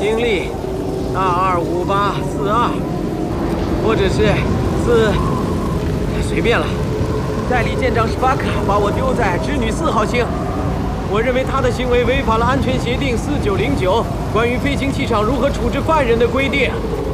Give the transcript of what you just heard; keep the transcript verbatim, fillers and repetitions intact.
经历大二五八四二，或者是四，随便了。代理舰长史巴克把我丢在织女四号星，我认为他的行为违反了安全协定四九零九关于飞行气场如何处置犯人的规定。